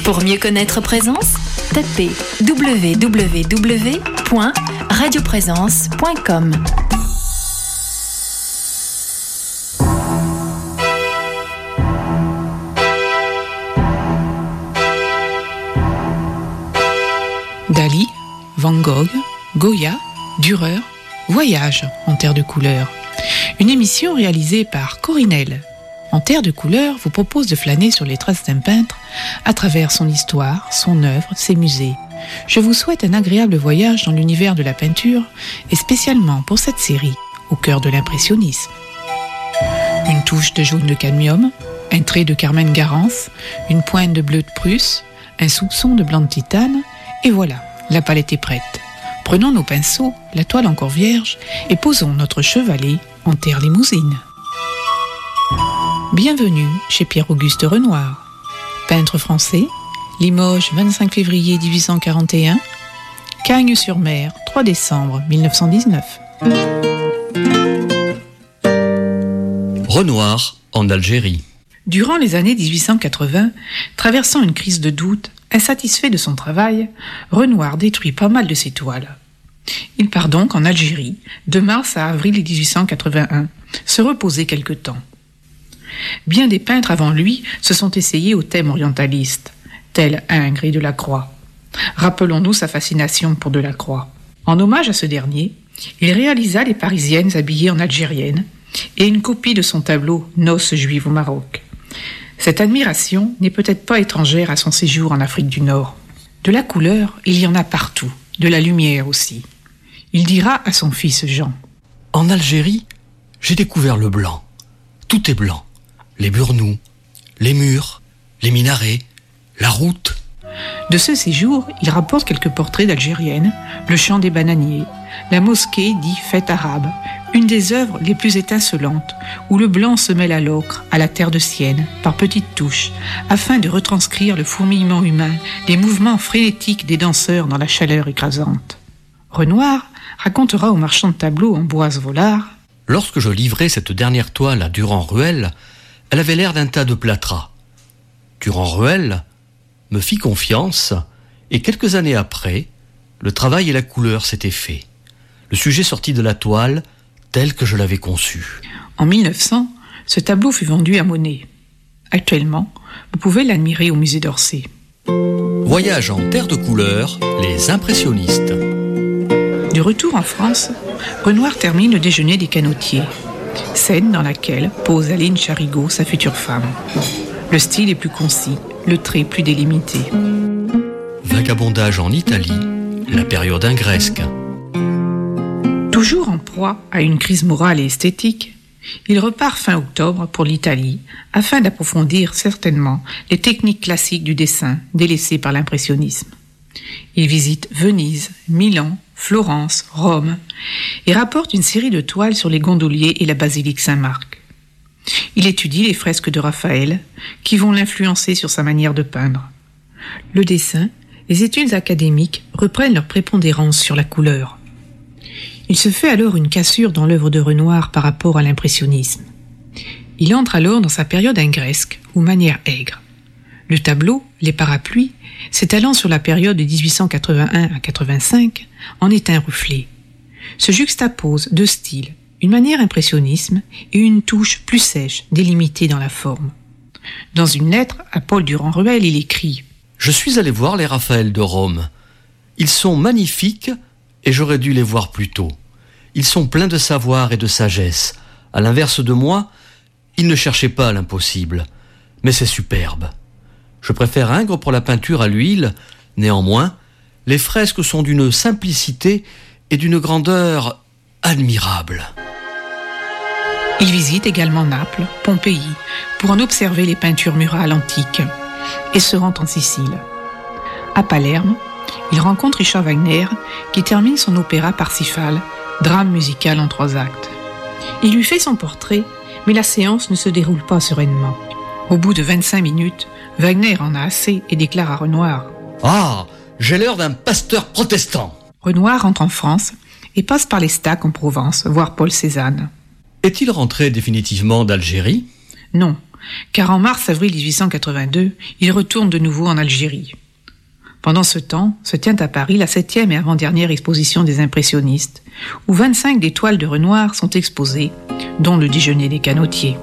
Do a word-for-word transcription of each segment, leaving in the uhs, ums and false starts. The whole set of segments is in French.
Pour mieux connaître Présence, tapez w w w point radio présence point com. Dali, Van Gogh, Goya, Dürer, Voyage en terre de couleurs. Une émission réalisée par Corinel. En terre de couleurs vous propose de flâner sur les traces d'un peintre à travers son histoire, son œuvre, ses musées. Je vous souhaite un agréable voyage dans l'univers de la peinture et spécialement pour cette série, au cœur de l'impressionnisme. Une touche de jaune de cadmium, un trait de Carmen Garance, une pointe de bleu de Prusse, un soupçon de blanc de titane, et voilà, la palette est prête. Prenons nos pinceaux, la toile encore vierge, et posons notre chevalet en terre limousine. Bienvenue chez Pierre-Auguste Renoir. Peintre français, Limoges, vingt-cinq février dix-huit cent quarante et un, Cagnes-sur-Mer, trois décembre mille neuf cent dix-neuf. Renoir, en Algérie. Durant les années dix-huit cent quatre-vingts, traversant une crise de doute, insatisfait de son travail, Renoir détruit pas mal de ses toiles. Il part donc en Algérie, de mars à avril dix-huit cent quatre-vingt-un, se reposer quelque temps. Bien des peintres avant lui se sont essayés au thème orientaliste, tel Ingres et Delacroix. Rappelons-nous sa fascination pour Delacroix. En hommage à ce dernier, il réalisa les Parisiennes habillées en algériennes et une copie de son tableau « Noces juives au Maroc ». Cette admiration n'est peut-être pas étrangère à son séjour en Afrique du Nord. De la couleur, il y en a partout, de la lumière aussi. Il dira à son fils Jean : « En Algérie, j'ai découvert le blanc. Tout est blanc. Les burnous, les murs, les minarets, la route. » De ce séjour, il rapporte quelques portraits d'Algériennes, le champ des bananiers, la mosquée dit fête arabe, une des œuvres les plus étincelantes, où le blanc se mêle à l'ocre, à la terre de sienne, par petites touches, afin de retranscrire le fourmillement humain, les mouvements frénétiques des danseurs dans la chaleur écrasante. Renoir racontera au marchand de tableaux Ambroise Vollard : « Lorsque je livrai cette dernière toile à Durand-Ruel, elle avait l'air d'un tas de plâtras. Durand-Ruel me fit confiance et quelques années après, le travail et la couleur s'étaient faits. Le sujet sortit de la toile tel que je l'avais conçu. » En mille neuf cents, ce tableau fut vendu à Monet. Actuellement, vous pouvez l'admirer au musée d'Orsay. Voyage en terre de couleurs, les impressionnistes. De retour en France, Renoir termine le déjeuner des canotiers, scène dans laquelle pose Aline Charigot, sa future femme. Le style est plus concis, le trait plus délimité. Vagabondage en Italie, la période ingresque. Toujours en proie à une crise morale et esthétique, il repart fin octobre pour l'Italie afin d'approfondir certainement les techniques classiques du dessin délaissées par l'impressionnisme. Il visite Venise, Milan, Florence, Rome et rapporte une série de toiles sur les gondoliers et la basilique Saint-Marc. Il étudie les fresques de Raphaël qui vont l'influencer sur sa manière de peindre. Le dessin, les études académiques reprennent leur prépondérance sur la couleur. Il se fait alors une cassure dans l'œuvre de Renoir par rapport à l'impressionnisme. Il entre alors dans sa période ingresque ou manière aigre. Le tableau, les parapluies, s'étalant sur la période de dix-huit cent quatre-vingt-un à quatre-vingt-cinq, en est un reflet. Se juxtaposent deux styles, une manière impressionnisme et une touche plus sèche, délimitée dans la forme. Dans une lettre à Paul Durand-Ruel, il écrit : « Je suis allé voir les Raphaël de Rome. Ils sont magnifiques et j'aurais dû les voir plus tôt. Ils sont pleins de savoir et de sagesse. À l'inverse de moi, ils ne cherchaient pas l'impossible. Mais c'est superbe. Je préfère Ingres pour la peinture à l'huile. Néanmoins, les fresques sont d'une simplicité et d'une grandeur admirable. » Il visite également Naples, Pompéi, pour en observer les peintures murales antiques, et se rend en Sicile. À Palerme, il rencontre Richard Wagner, qui termine son opéra Parsifal, drame musical en trois actes. Il lui fait son portrait, mais la séance ne se déroule pas sereinement. Au bout de vingt-cinq minutes, Wagner en a assez et déclare à Renoir : « Ah, j'ai l'air d'un pasteur protestant !» Renoir rentre en France et passe par les Stacs en Provence, voir Paul Cézanne. Est-il rentré définitivement d'Algérie ? Non, car en mars-avril dix-huit cent quatre-vingt-deux, il retourne de nouveau en Algérie. Pendant ce temps, se tient à Paris la septième et avant-dernière exposition des impressionnistes, où vingt-cinq des toiles de Renoir sont exposées, dont le Déjeuner des canotiers.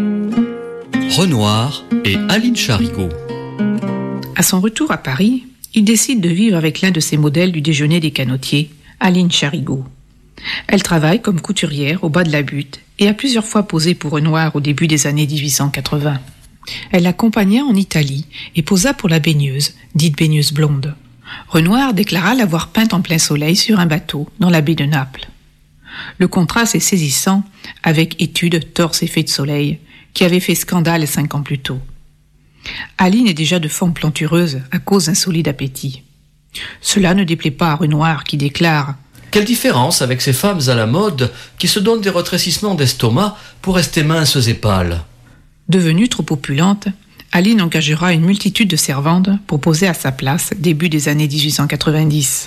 Renoir et Aline Charigot. À son retour à Paris, il décide de vivre avec l'un de ses modèles du Déjeuner des canotiers, Aline Charigot. Elle travaille comme couturière au bas de la butte et a plusieurs fois posé pour Renoir au début des années dix-huit cent quatre-vingts. Elle l'accompagna en Italie et posa pour la baigneuse, dite baigneuse blonde. Renoir déclara l'avoir peinte en plein soleil sur un bateau dans la baie de Naples. Le contraste est saisissant avec Étude, torse et fait de soleil, qui avait fait scandale cinq ans plus tôt. Aline est déjà de forme plantureuse à cause d'un solide appétit. Cela ne déplaît pas à Renoir qui déclare « Quelle différence avec ces femmes à la mode qui se donnent des rétrécissements d'estomac pour rester minces et pâles ?» Devenue trop opulente, Aline engagera une multitude de servantes pour poser à sa place début des années dix-huit cent quatre-vingt-dix.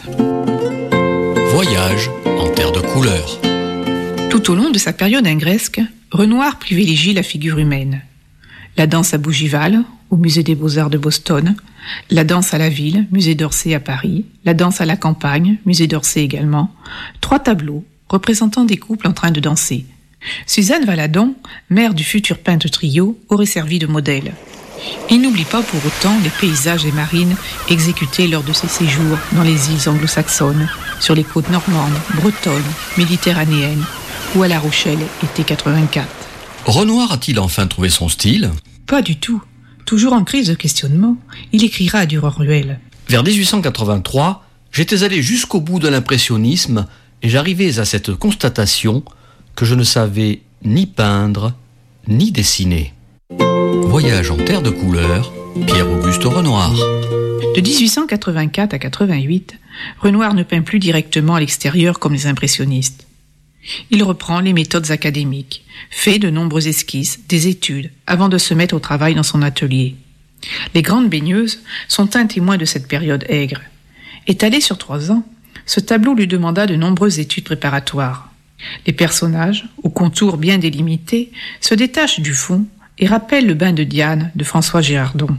Voyage en terre de couleur. Tout au long de sa période ingresque, Renoir privilégie la figure humaine. La danse à Bougival, au Musée des Beaux-Arts de Boston, la danse à la ville, Musée d'Orsay à Paris, la danse à la campagne, Musée d'Orsay également, trois tableaux représentant des couples en train de danser. Suzanne Valadon, mère du futur peintre Trio, aurait servi de modèle. Il n'oublie pas pour autant les paysages et marines exécutés lors de ses séjours dans les îles anglo-saxonnes, sur les côtes normandes, bretonnes, méditerranéennes ou à La Rochelle, été quatre-vingt-quatre. Renoir a-t-il enfin trouvé son style ? Pas du tout. Toujours en crise de questionnement, il écrira à Durand-Ruel. Vers dix-huit cent quatre-vingt-trois, j'étais allé jusqu'au bout de l'impressionnisme et j'arrivais à cette constatation que je ne savais ni peindre, ni dessiner. Voyage en terre de couleur, Pierre-Auguste Renoir. De dix-huit cent quatre-vingt-quatre à quatre-vingt-huit, Renoir ne peint plus directement à l'extérieur comme les impressionnistes. Il reprend les méthodes académiques, fait de nombreuses esquisses, des études, avant de se mettre au travail dans son atelier. Les grandes baigneuses sont un témoin de cette période aigre. Étalé sur trois ans, ce tableau lui demanda de nombreuses études préparatoires. Les personnages, aux contours bien délimités, se détachent du fond et rappellent le bain de Diane de François Girardon.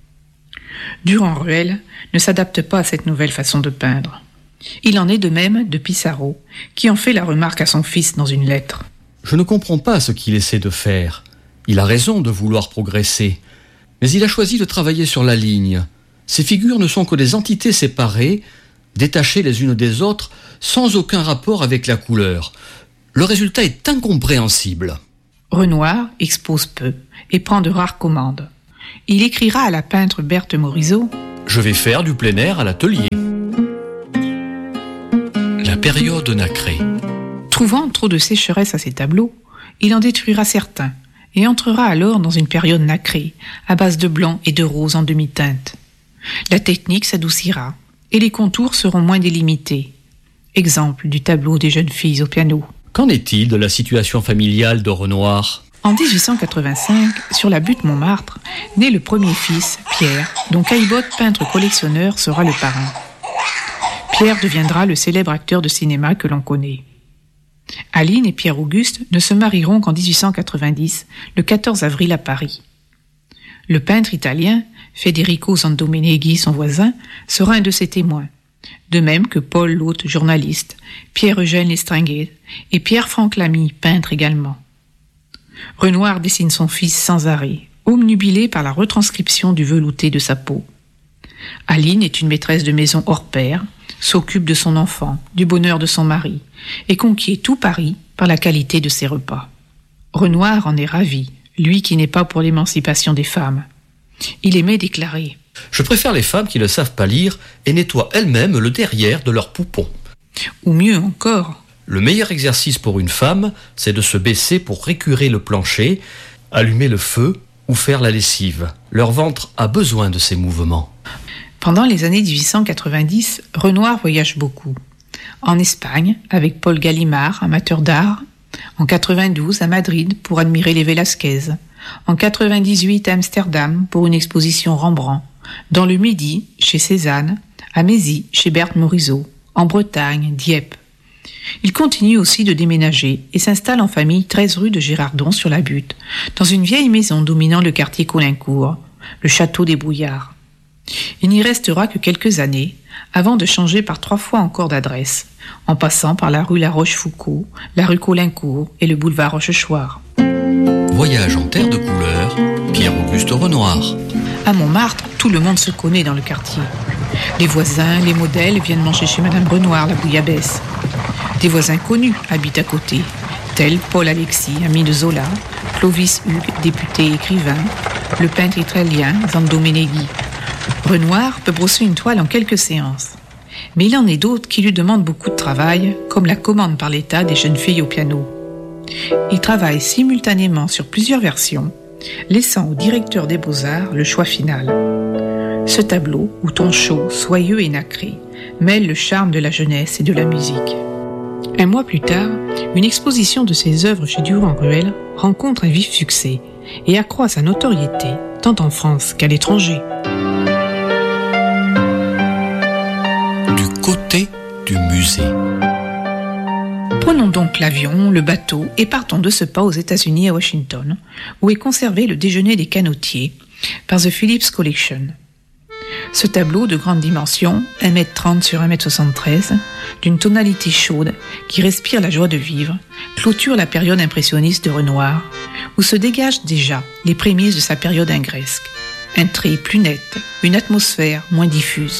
Durand-Ruel ne s'adapte pas à cette nouvelle façon de peindre. Il en est de même de Pissarro, qui en fait la remarque à son fils dans une lettre. Je ne comprends pas ce qu'il essaie de faire. Il a raison de vouloir progresser, mais il a choisi de travailler sur la ligne. Ces figures ne sont que des entités séparées, détachées les unes des autres, sans aucun rapport avec la couleur. Le résultat est incompréhensible. Renoir expose peu et prend de rares commandes. Il écrira à la peintre Berthe Morisot « Je vais faire du plein air à l'atelier. » La période nacrée. Trouvant trop de sécheresse à ses tableaux, il en détruira certains et entrera alors dans une période nacrée, à base de blanc et de rose en demi-teinte. La technique s'adoucira et les contours seront moins délimités. Exemple du tableau des jeunes filles au piano. Qu'en est-il de la situation familiale de Renoir ? En dix-huit cent quatre-vingt-cinq, sur la butte Montmartre, naît le premier fils, Pierre, dont Caillebotte, peintre collectionneur, sera le parrain. Pierre deviendra le célèbre acteur de cinéma que l'on connaît. Aline et Pierre-Auguste ne se marieront qu'en dix-huit cent quatre-vingt-dix, le quatorze avril à Paris. Le peintre italien, Federico Zandomeneghi, son voisin, sera un de ses témoins, de même que Paul L'Hôte, journaliste, Pierre-Eugène Lestringuet et Pierre-Franck Lamy, peintre également. Renoir dessine son fils sans arrêt, obnubilé par la retranscription du velouté de sa peau. Aline est une maîtresse de maison hors pair, s'occupe de son enfant, du bonheur de son mari, et conquiert tout Paris par la qualité de ses repas. Renoir en est ravi, lui qui n'est pas pour l'émancipation des femmes. Il aimait déclarer « Je préfère les femmes qui ne savent pas lire et nettoient elles-mêmes le derrière de leurs poupons. » Ou mieux encore, le meilleur exercice pour une femme, c'est de se baisser pour récurer le plancher, allumer le feu ou faire la lessive. Leur ventre a besoin de ces mouvements. Pendant les années dix-huit cent quatre-vingt-dix, Renoir voyage beaucoup. En Espagne, avec Paul Gallimard, amateur d'art. En quatre-vingt-douze, à Madrid, pour admirer les Velázquez. En quatre-vingt-dix-huit, à Amsterdam, pour une exposition Rembrandt. Dans le Midi, chez Cézanne. À Mézy, chez Berthe Morisot. En Bretagne, Dieppe. Il continue aussi de déménager et s'installe en famille treize rue de Girardon sur la Butte, dans une vieille maison dominant le quartier Caulaincourt, le château des Brouillards. Il n'y restera que quelques années, avant de changer par trois fois encore d'adresse, en passant par la rue La Rochefoucauld, la rue Caulaincourt et le boulevard Rochechouart. Voyage en terre de couleur, Pierre-Auguste Renoir. À Montmartre, tout le monde se connaît dans le quartier. Les voisins, les modèles viennent manger chez Madame Renoir, la bouillabaisse. Des voisins connus habitent à côté, tels Paul Alexis, ami de Zola, Clovis Hugues, député et écrivain, le peintre italien Zando Meneghi. Renoir peut brosser une toile en quelques séances. Mais il en est d'autres qui lui demandent beaucoup de travail, comme la commande par l'État des jeunes filles au piano. Il travaille simultanément sur plusieurs versions, laissant au directeur des Beaux-Arts le choix final. Ce tableau, où ton chaud, soyeux et nacré, mêle le charme de la jeunesse et de la musique. Un mois plus tard, une exposition de ses œuvres chez Durand-Ruel rencontre un vif succès et accroît sa notoriété, tant en France qu'à l'étranger. Du côté du musée. Prenons donc l'avion, le bateau, et partons de ce pas aux États-Unis à Washington, où est conservé le déjeuner des canotiers par The Phillips Collection. Ce tableau de grande dimension, un mètre trente sur un mètre soixante-treize, d'une tonalité chaude qui respire la joie de vivre, clôture la période impressionniste de Renoir, où se dégagent déjà les prémices de sa période ingresque. Un trait plus net, une atmosphère moins diffuse.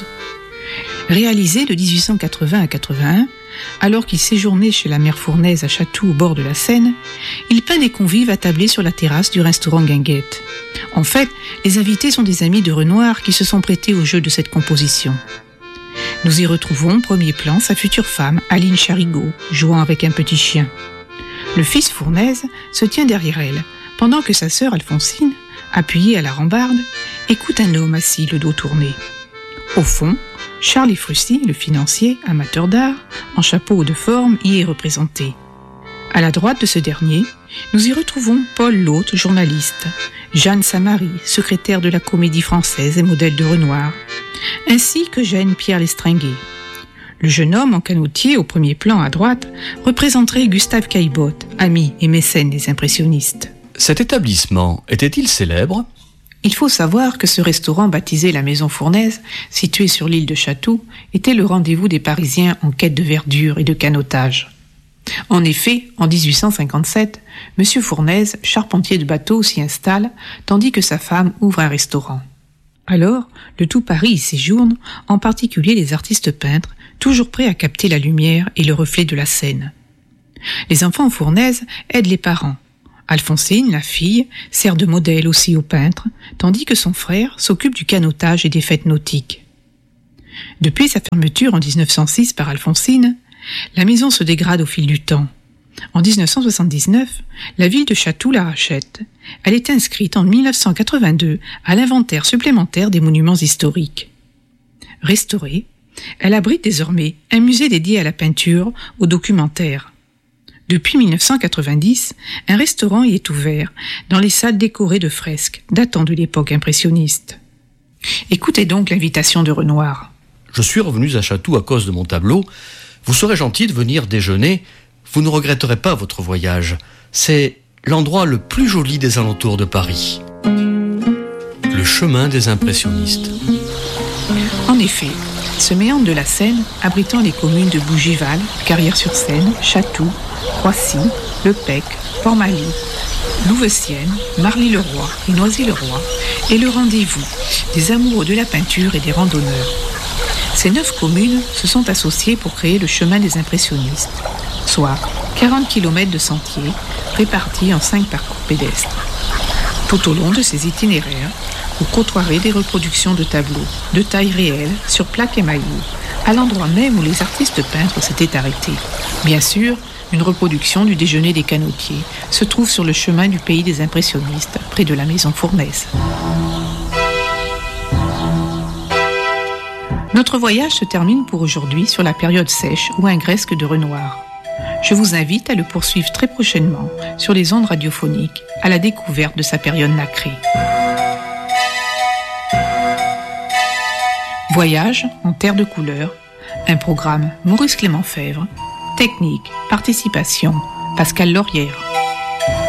Réalisé de dix-huit cent quatre-vingts à quatre-vingt-un, alors qu'il séjournait chez la mère Fournaise à Chatou au bord de la Seine, il peint des convives attablés sur la terrasse du restaurant Guinguette. En fait, les invités sont des amis de Renoir qui se sont prêtés au jeu de cette composition. Nous y retrouvons, premier plan, sa future femme, Aline Charigot, jouant avec un petit chien. Le fils Fournaise se tient derrière elle, pendant que sa sœur Alphonsine, appuyée à la rambarde, écoute un homme assis le dos tourné. Au fond, Charles Frussy, le financier, amateur d'art, en chapeau de forme, y est représenté. À la droite de ce dernier, nous y retrouvons Paul L'Hôte, journaliste, Jeanne Samary, secrétaire de la Comédie Française et modèle de Renoir, ainsi que Jeanne Pierre Lestringuet. Le jeune homme en canotier, au premier plan à droite, représenterait Gustave Caillebotte, ami et mécène des impressionnistes. Cet établissement était-il célèbre ? Il faut savoir que ce restaurant baptisé la Maison Fournaise, situé sur l'île de Chatou, était le rendez-vous des Parisiens en quête de verdure et de canotage. En effet, en dix-huit cent cinquante-sept, M. Fournaise, charpentier de bateau, s'y installe, tandis que sa femme ouvre un restaurant. Alors, le tout Paris y séjourne, en particulier les artistes peintres, toujours prêts à capter la lumière et le reflet de la scène. Les enfants Fournaise aident les parents. Alphonsine, la fille, sert de modèle aussi aux peintres, tandis que son frère s'occupe du canotage et des fêtes nautiques. Depuis sa fermeture en dix-neuf cent six par Alphonsine, la maison se dégrade au fil du temps. En dix-neuf cent soixante-dix-neuf, la ville de Chatou la rachète. Elle est inscrite en mille neuf cent quatre-vingt-deux à l'inventaire supplémentaire des monuments historiques. Restaurée, elle abrite désormais un musée dédié à la peinture, au documentaire. Depuis mille neuf cent quatre-vingt-dix, un restaurant y est ouvert, dans les salles décorées de fresques, datant de l'époque impressionniste. Écoutez donc l'invitation de Renoir. Je suis revenu à Chatou à cause de mon tableau. Vous serez gentil de venir déjeuner. Vous ne regretterez pas votre voyage. C'est l'endroit le plus joli des alentours de Paris. Le chemin des impressionnistes. En effet, ce méandre de la Seine, abritant les communes de Bougival, Carrière-sur-Seine, Chatou, Croissy, Le Pec, Port-Mali, Louveciennes, Marly-le-Roi et Noisy-le-Roi, est le rendez-vous des amoureux de la peinture et des randonneurs. Ces neuf communes se sont associées pour créer le chemin des impressionnistes, soit quarante kilomètres de sentiers répartis en cinq parcours pédestres. Tout au long de ces itinéraires, vous côtoierez des reproductions de tableaux, de taille réelle, sur plaques émaillées, à l'endroit même où les artistes peintres s'étaient arrêtés. Bien sûr, une reproduction du déjeuner des canotiers se trouve sur le chemin du pays des impressionnistes, près de la Maison Fournaise. Notre voyage se termine pour aujourd'hui sur la période sèche ou ingresque de Renoir. Je vous invite à le poursuivre très prochainement sur les ondes radiophoniques à la découverte de sa période nacrée. Voyage en terre de couleur, un programme Maurice Clément Fèvre, Technique, participation, Pascal Laurière.